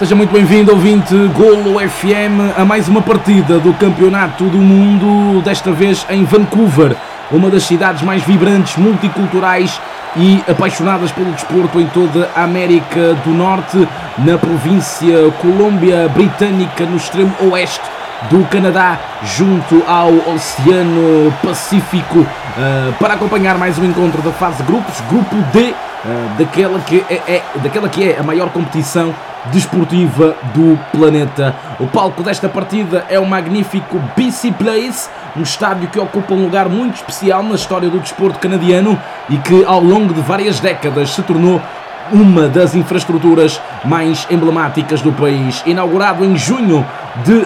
Seja muito bem-vindo, ouvinte Golo FM, a mais uma partida do Campeonato do Mundo, desta vez em Vancouver, uma das cidades mais vibrantes, multiculturais e apaixonadas pelo desporto em toda a América do Norte, na província Colômbia Britânica, no extremo oeste do Canadá, junto ao Oceano Pacífico, para acompanhar mais um encontro da fase de grupos, grupo D, daquela que é a maior competição desportiva do planeta. O palco desta partida é o magnífico BC Place, um estádio que ocupa um lugar muito especial na história do desporto canadiano e que ao longo de várias décadas se tornou uma das infraestruturas mais emblemáticas do país. Inaugurado em junho de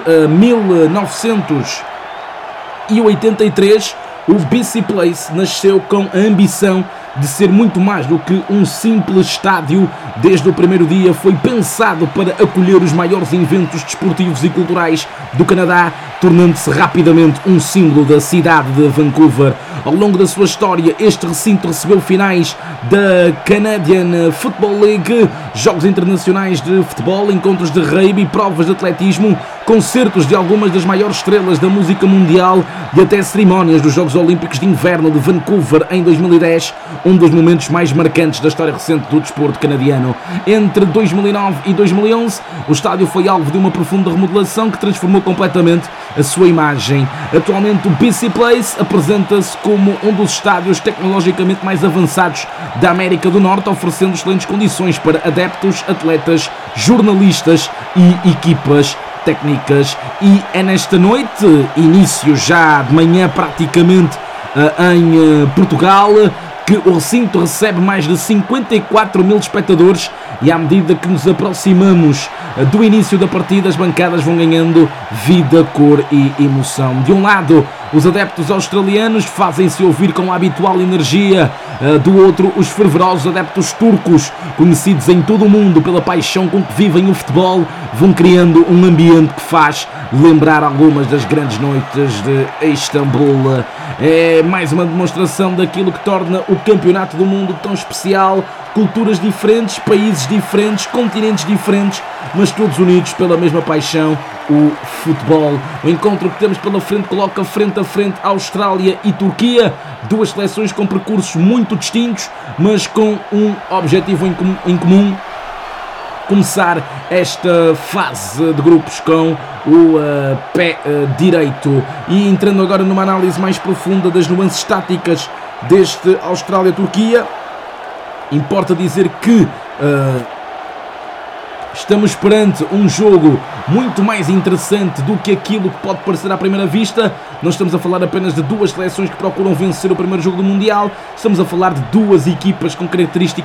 1983, o BC Place nasceu com a ambição de ser muito mais do que um simples estádio. Desde o primeiro dia foi pensado para acolher os maiores eventos desportivos e culturais do Canadá, tornando-se rapidamente um símbolo da cidade de Vancouver. Ao longo da sua história, este recinto recebeu finais da Canadian Football League, jogos internacionais de futebol, encontros de rugby, provas de atletismo, concertos de algumas das maiores estrelas da música mundial e até cerimónias dos Jogos Olímpicos de Inverno de Vancouver em 2010, um dos momentos mais marcantes da história recente do desporto canadiano. Entre 2009 e 2011, o estádio foi alvo de uma profunda remodelação que transformou completamente a sua imagem. Atualmente, o BC Place apresenta-se como um dos estádios tecnologicamente mais avançados da América do Norte, oferecendo excelentes condições para adeptos, atletas, jornalistas e equipas técnicas. E é nesta noite, início já de manhã praticamente em Portugal, que o recinto recebe mais de 54 mil espectadores, e à medida que nos aproximamos do início da partida, as bancadas vão ganhando vida, cor e emoção. De um lado, os adeptos australianos fazem-se ouvir com a habitual energia, do outro, os fervorosos adeptos turcos, conhecidos em todo o mundo pela paixão com que vivem o futebol, vão criando um ambiente que faz lembrar algumas das grandes noites de Istambul. É mais uma demonstração daquilo que torna o Campeonato do Mundo tão especial: culturas diferentes, países diferentes, continentes diferentes, mas todos unidos pela mesma paixão, o futebol. O encontro que temos pela frente coloca frente a frente a Austrália e Turquia, duas seleções com percursos muito distintos, mas com um objetivo em comum: começar esta fase de grupos com o pé direito. E entrando agora numa análise mais profunda das nuances táticas deste Austrália-Turquia, importa dizer que estamos perante um jogo muito mais interessante do que aquilo que pode parecer à primeira vista. Não estamos a falar apenas de duas seleções que procuram vencer o primeiro jogo do Mundial, estamos a falar de duas equipas com características